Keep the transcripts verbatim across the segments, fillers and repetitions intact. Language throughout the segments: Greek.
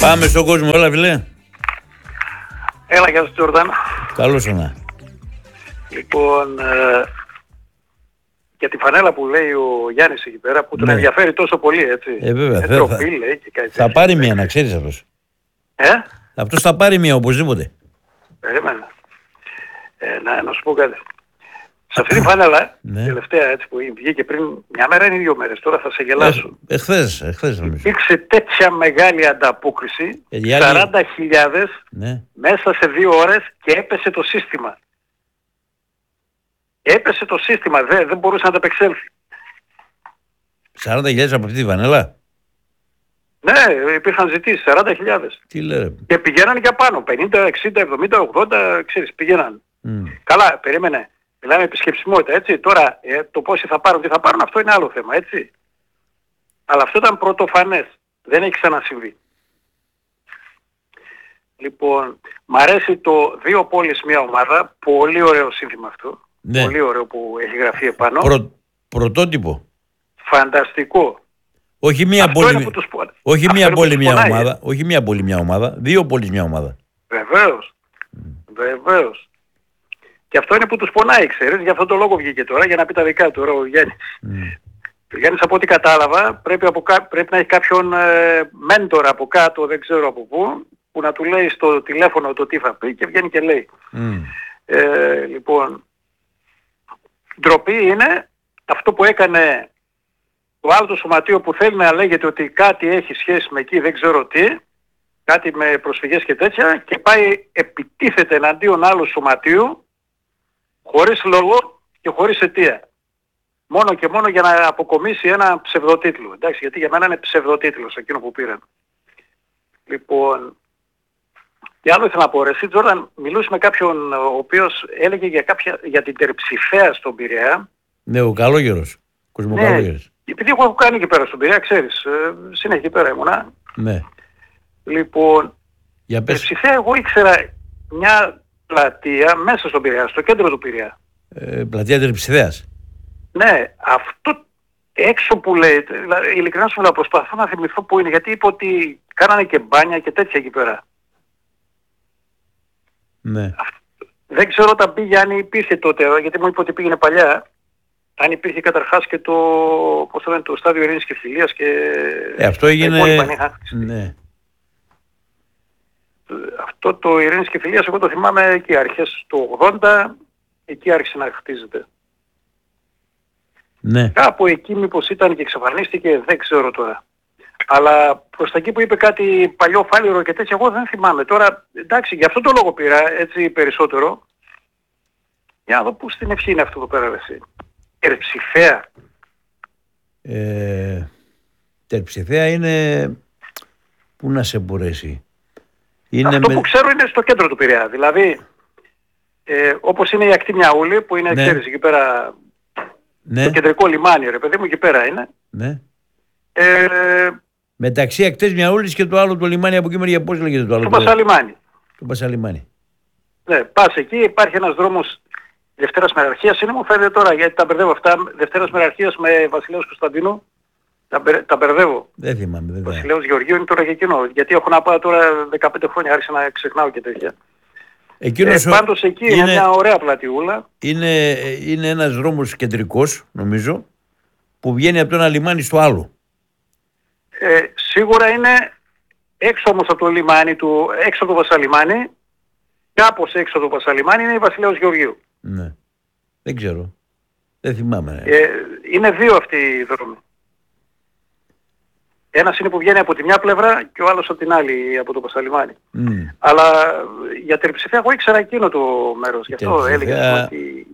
Πάμε στον κόσμο, έλα φιλέ. Έλα, γεια σου Τζόρνταν. Καλώς ήρθα. Λοιπόν, ε, για τη φανέλα που λέει ο Γιάννης εκεί πέρα, που τον ναι. ενδιαφέρει τόσο πολύ, έτσι. Ε, βέβαια. Ε, Θα, τροπή, θα, λέει, και κάτι θα τέτοιο. πάρει μία, να ξέρεις αυτός. Ε? Αυτός θα πάρει μία οπωσδήποτε. Περίμενα. Ε, να, να σου πω κάτι. Σε αυτή τη φανέλα, ναι. τελευταία έτσι που βγήκε πριν μια μέρα είναι δύο μέρες, τώρα θα σε γελάσω. Ε, εχθές, εχθές νομίζω. Υπήρξε τέτοια μεγάλη ανταπόκριση, ε, άλλη... σαράντα χιλιάδες ναι. μέσα σε δύο ώρες και έπεσε το σύστημα. Έπεσε το σύστημα, δεν, δεν μπορούσε να ανταπεξέλθει. σαράντα χιλιάδες από αυτή τη φανέλα. Ναι, υπήρχαν ζητήσεις, σαράντα χιλιάδες. Τι λέει. Και πηγαίναν για πάνω, πενήντα, εξήντα, εβδομήντα, ογδόντα, ξέρεις, πηγαίναν. Mm. Καλά, περίμενε. Μιλάμε επισκεψιμότητα, έτσι. Τώρα, ε, το πόσοι θα πάρουν, τι θα πάρουν, αυτό είναι άλλο θέμα, έτσι. Αλλά αυτό ήταν πρωτοφανές. Δεν έχει ξανασυμβεί. Λοιπόν, μ' αρέσει το δύο πόλεις μια ομάδα. Πολύ ωραίο σύνθημα αυτό. Ναι. Πολύ ωραίο που έχει γραφεί επάνω. Προ, πρωτότυπο. Φανταστικό. Όχι μία αυτό πόλη, τους... όχι μία πόλη μια ομάδα. Όχι μία πόλη μια ομάδα. Δύο πόλεις μια ομάδα. Βεβαίως. Mm. Βεβαίως. Και αυτό είναι που τους πονάει, ξέρεις, γι' αυτό το λόγο βγήκε τώρα, για να πει τα δικά του, ο Γιάννης. Mm. Ο Γιάννης, από ό,τι κατάλαβα, πρέπει, από, πρέπει να έχει κάποιον ε, μέντορα από κάτω, δεν ξέρω από πού, που να του λέει στο τηλέφωνο το τι θα πει και βγαίνει και λέει. Mm. Ε, λοιπόν, ντροπή είναι αυτό που έκανε το άλλο το σωματείο που θέλει να λέγεται ότι κάτι έχει σχέση με εκεί, δεν ξέρω τι, κάτι με προσφυγές και τέτοια, και πάει επιτίθεται εναντίον άλλου σωματείου, χωρίς λόγο και χωρίς αιτία. Μόνο και μόνο για να αποκομίσει ένα ψευδοτίτλο. Εντάξει, γιατί για μένα είναι ψευδοτίτλος εκείνο που πήραν. Λοιπόν, τι άλλο ήθελα να πω, εσύ Τζόρνταν, μιλούσε με κάποιον ο οποίος έλεγε για, κάποια, για την τερψηφαία στον Πειραιά. Ναι, ο Καλόγερος. Ναι, επειδή εγώ έχω κάνει και πέρα στον Πειραιά, ξέρεις, ε, συνέχεια εκεί πέρα ήμουνα. Ναι. Λοιπόν, για πες. Τερψηφαία εγώ ήξερα μια πλατεία μέσα στον Πειραιά, στο κέντρο του Πειραιά. Ε, πλατεία Τερψηφαίας. Ναι, αυτό έξω που λέει, δηλαδή, ειλικρινά σου λέω, προσπαθώ να θυμηθώ που είναι, γιατί είπε ότι κάνανε και μπάνια και τέτοια εκεί πέρα. Ναι. Δεν ξέρω όταν πήγε, αν υπήρχε τότε, γιατί μου είπε ότι πήγαινε παλιά, αν υπήρχε καταρχάς και το, πώς το λένε, το στάδιο Ειρήνης και Φιλίας και... Ε, αυτό έγινε... Ναι. Αυτό το Ειρήνης και Φιλίας, εγώ το θυμάμαι εκεί, αρχές του ογδόντα, εκεί άρχισε να χτίζεται. Ναι. Κάπου εκεί μήπως ήταν και εξαφανίστηκε, δεν ξέρω τώρα. Αλλά προς τα εκεί που είπε κάτι παλιό φάλιρο και τέτοια, εγώ δεν θυμάμαι. Τώρα, εντάξει, για αυτό το λόγο πήρα έτσι περισσότερο. Για να δω πού στην ευχή είναι αυτό εδώ πέρα, εσύ. Τερψηφαία. Ε, τερψηφαία είναι... Πού να σε μπορέσει. Είναι αυτό με... που ξέρω είναι στο κέντρο του Πειραιά. Δηλαδή, ε, όπως είναι η ακτή Μιαούλη, που είναι, ναι. Ξέρεις, εκεί πέρα... Ναι. Το κεντρικό λιμάνι, ρε παιδί μου, εκεί πέρα είναι. Ναι. Ε, Μεταξύ ακτές Μιαούλης και το άλλο το λιμάνι από εκεί μεριά, πώς λέγεται το άλλο. Το Πασαλιμάνι. Το Πασαλιμάνι. Ναι, πας εκεί, υπάρχει ένας δρόμος Δευτέρας Μεραρχίας, είναι μου φαίνεται τώρα, γιατί τα μπερδεύω αυτά, Δευτέρας Μεραρχίας με Βασιλέως Κωνσταντίνου, τα, μπερ, τα μπερδεύω. Δεν θυμάμαι, δεν Βασιλέως Γεωργίου είναι τώρα και εκείνο, γιατί έχω να πάω τώρα δεκαπέντε χρόνια, άρχισα να ξεχνάω και τέτοια. Εκείνος ε, πάντως εκεί είναι μια ωραία πλατιούλα. Είναι, είναι ένας δρόμος κεντρικός, νομίζω, που βγαίνει από το ένα λιμάνι στο άλλο. Ε, σίγουρα είναι έξω όμως από το λιμάνι του, έξω από το Βασαλιμάνι, κάπως έξω από το Βασαλιμάνι είναι η Βασιλέως Γεωργίου. Ναι. Δεν ξέρω. Δεν θυμάμαι. Ε, είναι δύο αυτοί οι δρόμοι. Ένας είναι που βγαίνει από τη μια πλευρά και ο άλλος από την άλλη, από το Πασαλιμάνι. Mm. Αλλά για Τερψηφαία εγώ ήξερα εκείνο το μέρος, γι' αυτό έλεγα ότι...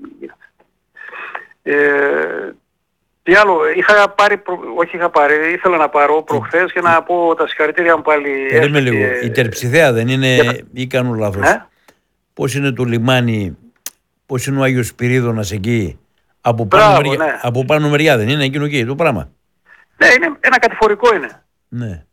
Ε, τι άλλο, είχα πάρει, προ... όχι είχα πάρει, ήθελα να πάρω προχθές για να πω τα συγχαρητήρια μου πάλι. Περίμενε λίγο, η Τερψηφαία δεν είναι για... ή κάνω λάθος. Ναι? Πώς είναι το λιμάνι, πώς είναι ο Άγιος Σπυρίδωνας εκεί, από πάνω, Μπράβο, μεριά, ναι. από πάνω μεριά δεν είναι εκείνο εκεί το πράγμα. Ναι, είναι ένα κατηφορικό είναι. Ναι.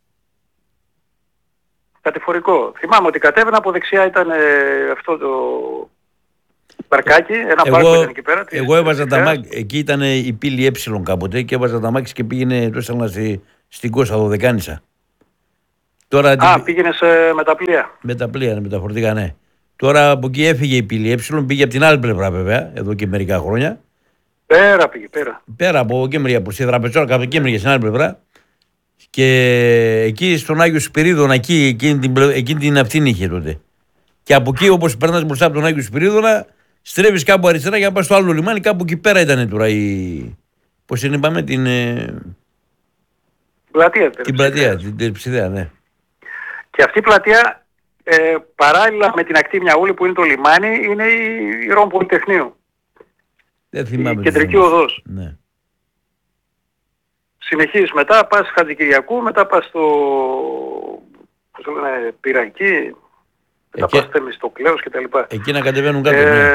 Κατηφορικό. Θυμάμαι ότι κατέβαινα από δεξιά ήταν ε, αυτό το παρκάκι, ένα εγώ, πάρκο ήταν εκεί πέρα. Εγώ έβαζα τα μάξι, εκεί ήταν η πύλη ε κάποτε και έβαζα τα μάξι και πήγαινε, το έστελνα στη, στην Κώστα Δωδεκάνησα. Τώρα, Α, πήγαινε σε, με τα πλοία. Με τα πλοία, με τα φορτηγά, ναι. Τώρα από εκεί έφυγε η πύλη Ε, πήγε από την άλλη πλευρά βέβαια, εδώ και μερικά χρόνια. Πέρα πήγε, πέρα. Πέρα από εκεί μεριά, από στη Δραπετσόνα, από εκεί μεριά, στην άλλη πλευρά. Και εκεί στον Άγιο Σπυρίδωνα, εκεί, εκείνη την, εκείνη την αυτήν είχε τότε. Και από εκεί, όπως περνάς μπροστά από τον Άγιο Σπυρίδωνα, στρέφεις κάπου αριστερά για να πας στο άλλο λιμάνι. Κάπου εκεί πέρα ήταν τώρα η. Πώς την είπαμε, την. Πλατεία, την πλατεία, την Τερψιδέα, ναι. Και αυτή η πλατεία, ε, παράλληλα με την ακτή Μιαούλη που είναι το λιμάνι, είναι η, η Ρώμη Πολυτεχνείου. Δεν θυμάμαι. Η κεντρική οδός. Ναι. Συνεχίζεις μετά, πας Χατζικυριακού, μετά πας στο, πώς το λένε, Πυραϊκή, μετά Εκεί... πας Θεμιστοκλέους κτλ. Εκεί να κατεβαίνουν κάτω, ε, ναι.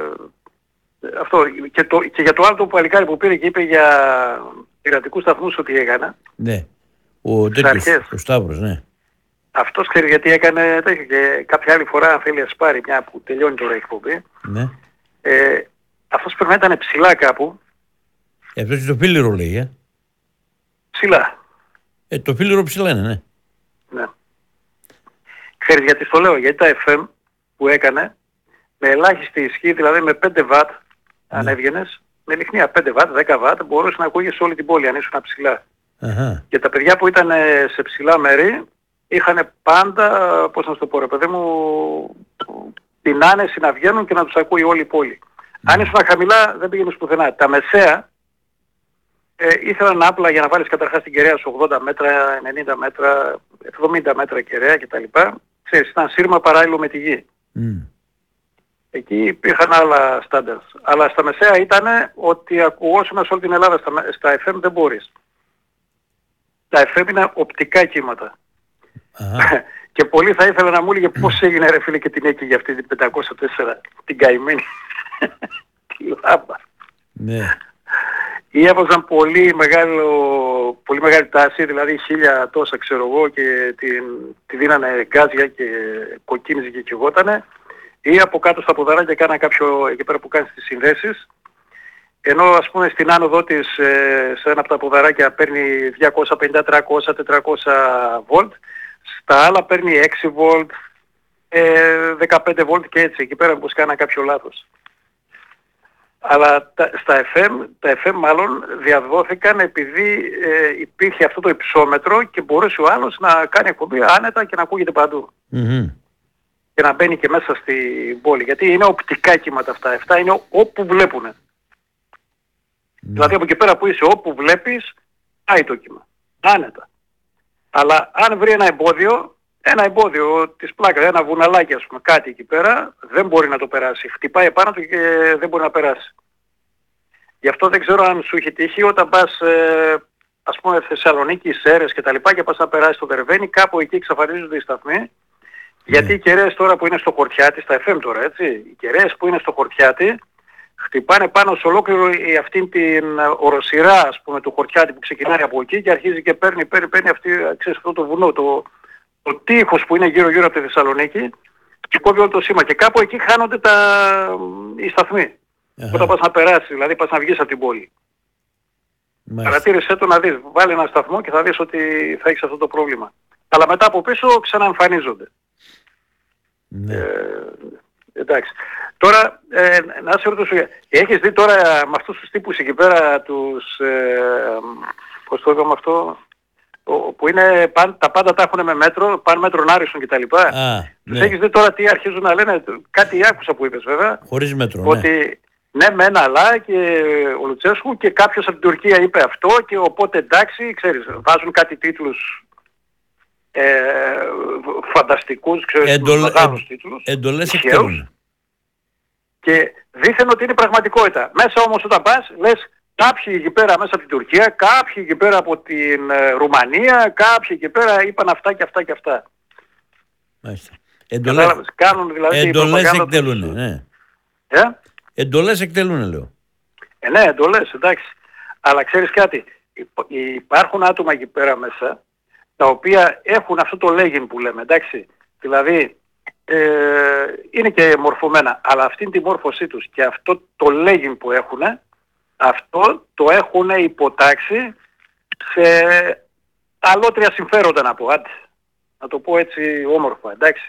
Αυτό. Και, το, και για το άλλο το παλικάρι που πήρε και είπε για πειρατικούς σταθμούς ότι έκανε. Ναι. Ο τέτοιος, ο Σταύρος, ναι. Αυτός ξέρει γιατί έκανε τέτοιο και κάποια άλλη φορά αν θέλει να σπάρει μια που τελειώνει τώρα η εκπομπή. Ναι. Ε, αυτός πρέπει να ήταν ψηλά κάπου. Ε, αυτός είναι το Πύληρο λέει, ε. Ψηλά. Ε, το Πύληρο ψηλά είναι, ναι. Ναι. Ξέρεις γιατί στο λέω, γιατί τα εφ εμ που έκανε με ελάχιστη ισχύ, δηλαδή με πέντε βατ ναι. αν έβγαινες, με λιχνία πέντε βατ, δέκα βατ μπορούσε να ακούγες όλη την πόλη αν ήσουν ψηλά. Αχα. Και τα παιδιά που ήταν σε ψηλά μέρη είχαν πάντα, πώς να σου το πω ρε παιδί μου, την άνεση να βγαίνουν και να τους ακούει όλη η πόλη. Mm. Αν ήσουν χαμηλά δεν πήγαινες πουθενά. Τα μεσαία ε, ήθελαν άπλα για να βάλεις καταρχάς την κεραία σου ογδόντα μέτρα, ενενήντα μέτρα, εβδομήντα μέτρα κεραία κτλ. Ξέρεις, ήταν σύρμα παράλληλο με τη γη. Mm. Εκεί υπήρχαν άλλα στάνταρς. Αλλά στα μεσαία ήταν ότι ακουγόσουν σε όλη την Ελλάδα. Στα, στα εφ εμ δεν μπορείς. Τα εφ εμ είναι οπτικά κύματα. Και πολλοί θα ήθελα να μου έλεγε πώς έγινε ρε φίλε και την έκη για αυτή την πεντακόσια τέσσερα, την καημένη. Τη λάμπα. Ναι. Ή έβαζαν πολύ, μεγάλο, πολύ μεγάλη τάση, δηλαδή χίλια τόσα ξέρω εγώ και την, τη δίνανε γκάζια και κοκκίνιζε και κυγότανε. Ή από κάτω στα ποδαράκια κάνανε κάποιο εκεί πέρα που κάνεις τις συνδέσεις. Ενώ ας πούμε στην άνοδό της σε ένα από τα ποδαράκια παίρνει διακόσια πενήντα, τριακόσια, τετρακόσια βολτ. Στα άλλα παίρνει έξι βολτ, δεκαπέντε βολτ και έτσι. Εκεί πέρα πως κάνα κάποιο λάθος. Αλλά τα, στα εφ εμ, τα εφ εμ μάλλον διαδόθηκαν επειδή ε, υπήρχε αυτό το υψόμετρο και μπορούσε ο άλλος να κάνει εκπομπή άνετα και να ακούγεται παντού. Mm-hmm. Και να μπαίνει και μέσα στην πόλη. Γιατί είναι οπτικά κύματα αυτά. Αυτά είναι όπου βλέπουνε. Mm. Δηλαδή από εκεί πέρα που είσαι όπου βλέπεις, πάει το κύμα. Άνετα. Αλλά αν βρει ένα εμπόδιο, ένα εμπόδιο της πλάκας, ένα βουναλάκι ας πούμε, κάτι εκεί πέρα, δεν μπορεί να το περάσει. Χτυπάει επάνω του και δεν μπορεί να περάσει. Γι' αυτό δεν ξέρω αν σου έχει τύχει όταν πας, ε, ας πούμε, Θεσσαλονίκη, Σέρρες και τα λοιπά και πας να περάσεις το Δερβαίνη, κάπου εκεί εξαφανίζονται οι σταθμοί. Mm. Γιατί οι κεραίες τώρα που είναι στο Χορτιάτι, στα εφ εμ τώρα έτσι, οι κεραίες που είναι στο Χορτιάτι, χτυπάνε πάνω σε ολόκληρο αυτήν την οροσειρά ας πούμε του Χορτιάτι που ξεκινάει από εκεί και αρχίζει και παίρνει, παίρνει, παίρνει αυτή, ξέρεις, αυτό το βουνό, το, το τείχος που είναι γύρω γύρω από τη Θεσσαλονίκη και κόβει όλο το σήμα και κάπου εκεί χάνονται τα, οι σταθμοί. Uh-huh. Όταν πας να περάσεις, δηλαδή πας να βγεις από την πόλη. Παρατήρησέ το να δεις, βάλει ένα σταθμό και θα δεις ότι θα έχεις αυτό το πρόβλημα. Αλλά μετά από πίσω ξαναεμφανίζονται. Uh-huh. Ε, εντάξει. Τώρα, ε, να σε ρωτήσω, έχεις δει τώρα με αυτούς τους τύπους εκεί πέρα, τους, ε, πώς το είπαμε αυτό, που είναι, παν, τα πάντα τα έχουν με μέτρο, πάνε μέτρον άριστον κτλ. Τους ναι. Έχεις δει τώρα τι αρχίζουν να λένε, κάτι άκουσα που είπες βέβαια. Χωρίς μέτρο, ότι ναι, ναι μεν αλλά και ο Λουτσέσκου και κάποιος από την Τουρκία είπε αυτό και οπότε εντάξει, ξέρεις, βάζουν κάτι τίτλους ε, φανταστικούς, ξέρεις, Εντολ, μεγάλους ε, τίτλους. Εντολές εκτελούν. Και δήθεν ότι είναι πραγματικότητα. Μέσα όμως όταν πας, λες κάποιοι εκεί πέρα μέσα από την Τουρκία, κάποιοι εκεί πέρα από την ε, Ρουμανία, κάποιοι εκεί πέρα είπαν αυτά και αυτά και αυτά. Μάλιστα. Εντολές, κάνουν δηλαδή εντολές εκτελούν, τους... ναι. Ε? Εντολές εκτελούν, λέω. Ε, ναι, εντολές, εντάξει. Αλλά ξέρεις κάτι, υπάρχουν άτομα εκεί πέρα μέσα, τα οποία έχουν αυτό το λέγειν που λέμε, εντάξει. Δηλαδή, Ε, είναι και μορφωμένα, αλλά αυτή τη μόρφωσή τους και αυτό το λέγειν που έχουν, αυτό το έχουν υποτάξει σε αλότρια συμφέροντα να πω, άντε, Να το πω έτσι όμορφα, εντάξει.